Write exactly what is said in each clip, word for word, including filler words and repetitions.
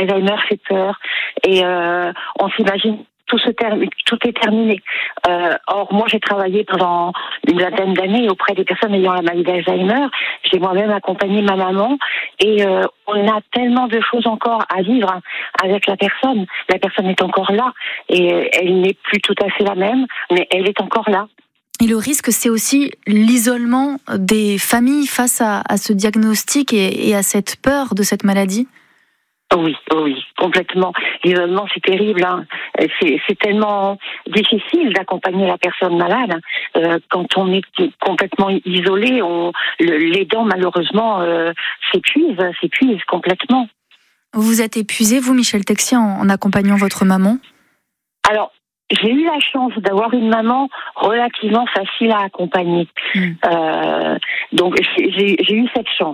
Alzheimer fait peur et euh, on s'imagine tout se termine, tout est terminé. Euh, or, moi, j'ai travaillé pendant une vingtaine d'années auprès des personnes ayant la maladie d'Alzheimer. J'ai moi-même accompagné ma maman et euh, on a tellement de choses encore à vivre avec la personne. La personne est encore là et elle n'est plus tout à fait la même, mais elle est encore là. Et le risque, c'est aussi l'isolement des familles face à, à ce diagnostic et, et à cette peur de cette maladie. Oui, oui, complètement. L'isolement, c'est terrible. Hein. C'est, c'est tellement difficile d'accompagner la personne malade. Euh, quand on est complètement isolé, on, le, l'aidant, malheureusement, euh, s'épuise, s'épuise complètement. Vous êtes épuisé, vous, Michel Texier, en, en accompagnant votre maman ? Alors, j'ai eu la chance d'avoir une maman relativement facile à accompagner. Mmh. Euh, donc, j'ai, j'ai, j'ai eu cette chance.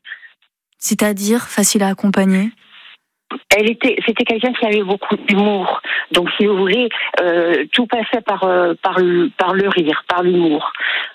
C'est-à-dire facile à accompagner ? Elle était, c'était quelqu'un qui avait beaucoup d'humour. Donc, si vous voulez, euh, tout passait par, euh, par, le, par le rire, par l'humour.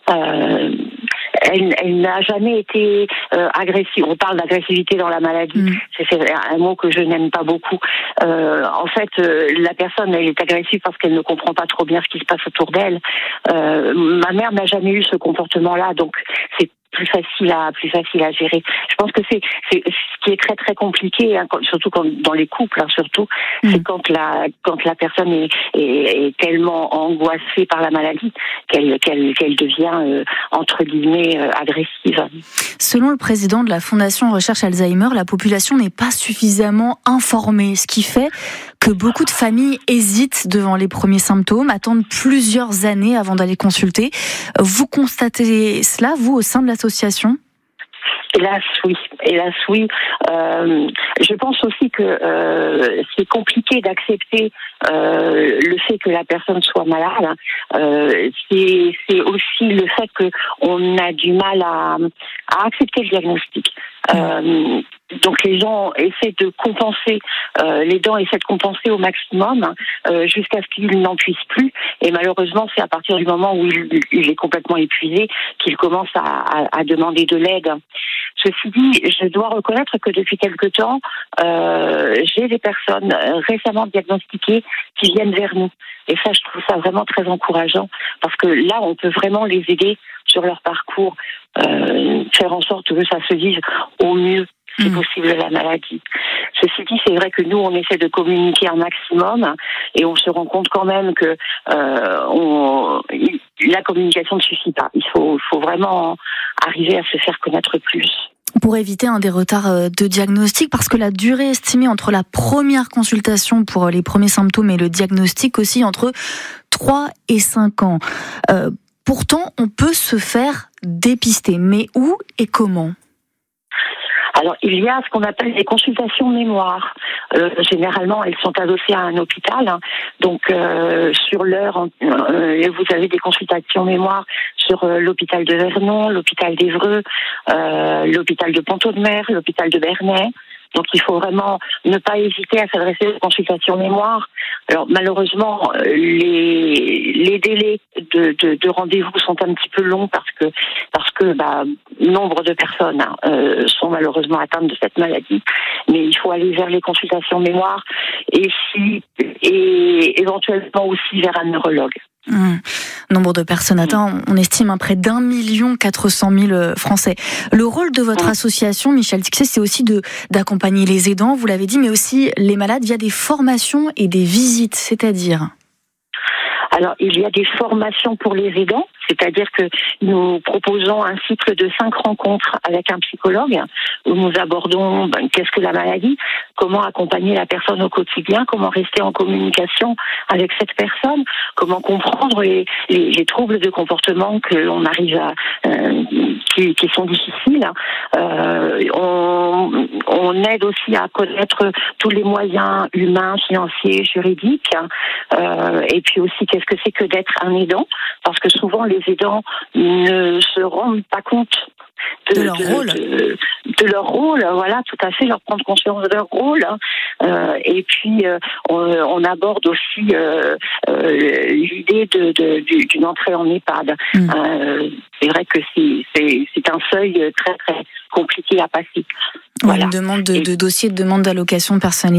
Euh, elle, elle n'a jamais été euh, agressive. On parle d'agressivité dans la maladie. Mmh. C'est, c'est un mot que je n'aime pas beaucoup. Euh, en fait, euh, la personne, elle est agressive parce qu'elle ne comprend pas trop bien ce qui se passe autour d'elle. Euh, ma mère n'a jamais eu ce comportement-là, donc c'est plus facile à plus facile à gérer. Je pense que c'est c'est ce qui est très très compliqué, hein, quand, surtout quand, dans les couples, hein, surtout, mmh. c'est quand la quand la personne est, est, est tellement angoissée par la maladie qu'elle qu'elle qu'elle devient euh, entre guillemets euh, agressive. Selon le président de la Fondation Recherche Alzheimer, la population n'est pas suffisamment informée, ce qui fait que beaucoup de familles hésitent devant les premiers symptômes, attendent plusieurs années avant d'aller consulter. Vous constatez cela, vous, au sein de l'association ? Hélas, oui. Hélas, oui. Euh, je pense aussi que euh, c'est compliqué d'accepter euh, le fait que la personne soit malade. Euh, c'est, c'est aussi le fait qu'on a du mal à, à accepter le diagnostic. Euh, donc les gens essaient de compenser, euh, les dents essaient de compenser au maximum euh, jusqu'à ce qu'ils n'en puissent plus. Et malheureusement, c'est à partir du moment où il, il est complètement épuisé qu'il commence à, à, à demander de l'aide. Ceci dit, je dois reconnaître que depuis quelque temps, euh, j'ai des personnes récemment diagnostiquées qui viennent vers nous. Et ça, je trouve ça vraiment très encourageant parce que là, on peut vraiment les aider sur leur parcours, euh, faire en sorte que ça se vive au mieux si mmh. possible la maladie. Ceci dit, c'est vrai que nous, on essaie de communiquer un maximum et on se rend compte quand même que euh, on, la communication ne suffit pas. Il faut, faut vraiment arriver à se faire connaître plus. Pour éviter un des retards de diagnostic, parce que la durée estimée entre la première consultation pour les premiers symptômes et le diagnostic aussi entre trois et cinq ans. Euh, pourtant, on peut se faire dépister. Mais où et comment ? Alors, il y a ce qu'on appelle des consultations mémoire. Euh, généralement, elles sont adossées à un hôpital. Hein. Donc, euh, sur l'heure, euh, vous avez des consultations mémoire sur euh, l'hôpital de Vernon, l'hôpital d'Évreux, euh, l'hôpital de Pont-Audemer, l'hôpital de Bernay. Donc, il faut vraiment ne pas hésiter à s'adresser aux consultations mémoire. Alors, malheureusement, les, les délais de, de, de rendez-vous sont un petit peu longs parce que, parce que, bah, nombre de personnes hein, euh, sont malheureusement atteintes de cette maladie. Mais il faut aller vers les consultations mémoire et si, et éventuellement aussi vers un neurologue. Mmh. Nombre de personnes atteintes, on estime à près d'un million quatre cent mille Français. Le rôle de votre mmh. association, Michel Texier, c'est aussi de, d'accompagner les aidants, vous l'avez dit, mais aussi les malades via des formations et des visites, c'est-à-dire ? Alors, il y a des formations pour les aidants, c'est-à-dire que nous proposons un cycle de cinq rencontres avec un psychologue où nous abordons ben, qu'est-ce que la maladie, comment accompagner la personne au quotidien, comment rester en communication avec cette personne, comment comprendre les, les, les troubles de comportement que l'on arrive à euh, qui, qui sont difficiles. Euh, on, on aide aussi à connaître tous les moyens humains, financiers, juridiques, euh, et puis aussi qu'est-ce que c'est que d'être un aidant, parce que souvent les aidants ne se rendent pas compte de, de leur de, rôle, de, de leur rôle, voilà, tout à fait, leur prendre conscience de leur rôle. Hein. Euh, et puis euh, on, on aborde aussi euh, euh, l'idée de, de, d'une entrée en EHPAD. Mmh. Euh, c'est vrai que c'est, c'est, c'est un seuil très très compliqué à passer. Voilà. Une demande de, de dossier de demande d'allocation personnalisée.